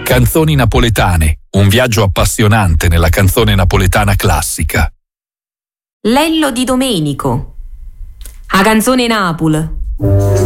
Canzoni napoletane, un viaggio appassionante nella canzone napoletana classica. Lello di Domenico. A canzone Napoli.